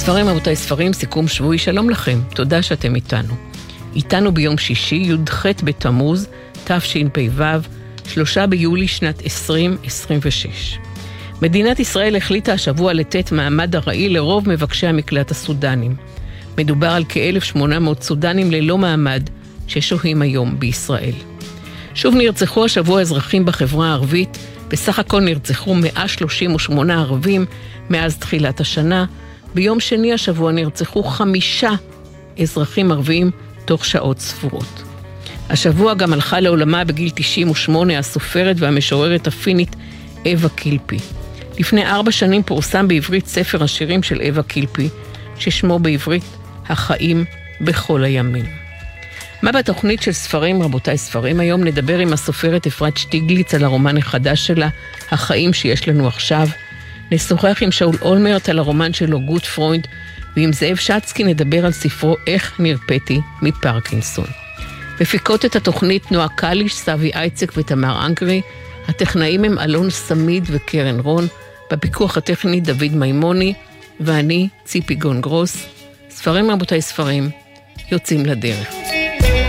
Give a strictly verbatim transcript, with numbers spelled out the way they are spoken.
ספרים רבותיי ספרים, סיכום שבועי, שלום לכם, תודה שאתם איתנו. איתנו ביום שישי, י"ח בתמוז, תשפ"ו, שלושה ביולי שנת עשרים עשרים ושש. מדינת ישראל החליטה השבוע לתת מעמד ארעי לרוב מבקשי המקלט הסודנים. מדובר על כ-אלף ושמונה מאות סודנים ללא מעמד ששוהים היום בישראל. שוב נרצחו השבוע אזרחים בחברה הערבית, בסך הכל נרצחו מאה שלושים ושמונה ערבים מאז תחילת השנה. ביום שני השבוע נרצחו חמישה אזרחים ערבים תוך שעות ספורות. השבוע גם הלכה לעולמה בגיל תשעים ושמונה הסופרת והמשוררת הפינית אווה קילפי. לפני ארבע שנים פורסם בעברית ספר השירים של אווה קילפי, ששמו בעברית החיים בכל הימים. מה בתוכנית של ספרים רבותיי ספרים? היום נדבר עם הסופרת אפרת שטיגליץ על הרומן החדש שלה, החיים שיש לנו עכשיו. נשוחח עם שאול אולמרט על הרומן שלו גוט פרוינד, ועם זאב שצקי נדבר על ספרו איך נרפאתי מפרקינסון. מפיקות את התוכנית נועה קליש, סבי אייצק ותמר אנקרי. הטכנאים הם אלון סמיד וקרן רון, בפיקוח הטכני דוד מימוני, ואני ציפי גון גרוס. ספרים רבותיי ספרים, יוצאים לדרך.